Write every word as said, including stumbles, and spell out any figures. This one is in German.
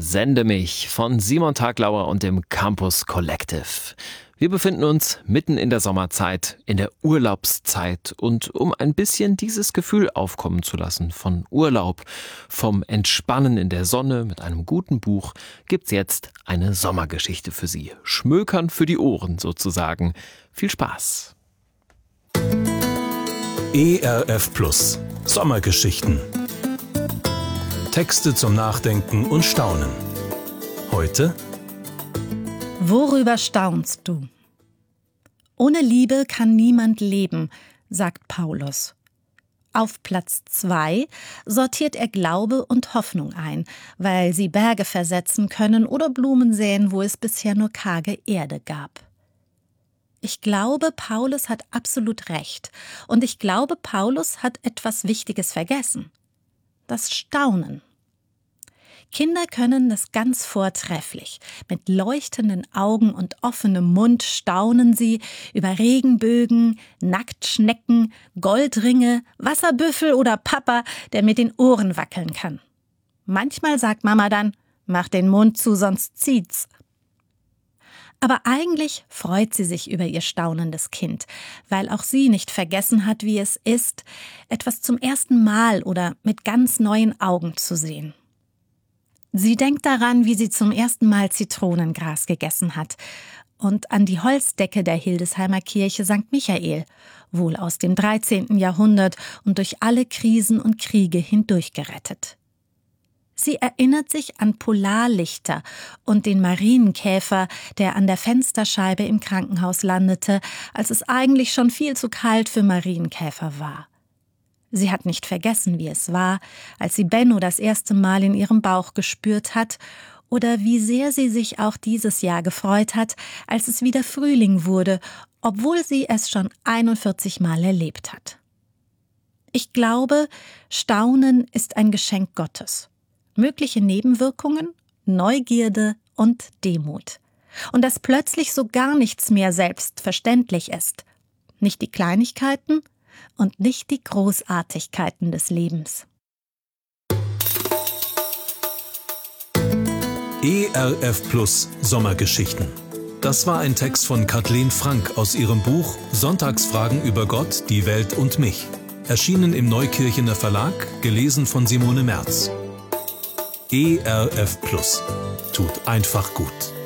Sende mich von Simon Taglauer und dem Campus Collective. Wir befinden uns mitten in der Sommerzeit, in der Urlaubszeit, und um ein bisschen dieses Gefühl aufkommen zu lassen von Urlaub, vom Entspannen in der Sonne mit einem guten Buch, gibt's jetzt eine Sommergeschichte für Sie. Schmökern für die Ohren sozusagen. Viel Spaß! E R F Plus Sommergeschichten. Texte zum Nachdenken und Staunen. Heute: Worüber staunst du? Ohne Liebe kann niemand leben, sagt Paulus. Auf Platz zwei sortiert er Glaube und Hoffnung ein, weil sie Berge versetzen können oder Blumen säen, wo es bisher nur karge Erde gab. Ich glaube, Paulus hat absolut recht. Und ich glaube, Paulus hat etwas Wichtiges vergessen: das Staunen. Kinder können das ganz vortrefflich. Mit leuchtenden Augen und offenem Mund staunen sie über Regenbögen, Nacktschnecken, Goldringe, Wasserbüffel oder Papa, der mit den Ohren wackeln kann. Manchmal sagt Mama dann: Mach den Mund zu, sonst zieht's. Aber eigentlich freut sie sich über ihr staunendes Kind, weil auch sie nicht vergessen hat, wie es ist, etwas zum ersten Mal oder mit ganz neuen Augen zu sehen. Sie denkt daran, wie sie zum ersten Mal Zitronengras gegessen hat, und an die Holzdecke der Hildesheimer Kirche Sankt Michael, wohl aus dem dreizehnten Jahrhundert und durch alle Krisen und Kriege hindurchgerettet. Sie erinnert sich an Polarlichter und den Marienkäfer, der an der Fensterscheibe im Krankenhaus landete, als es eigentlich schon viel zu kalt für Marienkäfer war. Sie hat nicht vergessen, wie es war, als sie Benno das erste Mal in ihrem Bauch gespürt hat, oder wie sehr sie sich auch dieses Jahr gefreut hat, als es wieder Frühling wurde, obwohl sie es schon einundvierzig Mal erlebt hat. Ich glaube, Staunen ist ein Geschenk Gottes. Mögliche Nebenwirkungen: Neugierde und Demut. Und dass plötzlich so gar nichts mehr selbstverständlich ist. Nicht die Kleinigkeiten und nicht die Großartigkeiten des Lebens. E R F Plus Sommergeschichten. Das war ein Text von Kathleen Frank aus ihrem Buch Sonntagsfragen über Gott, die Welt und mich. Erschienen im Neukirchener Verlag, gelesen von Simone Merz. E R F Plus. Tut einfach gut.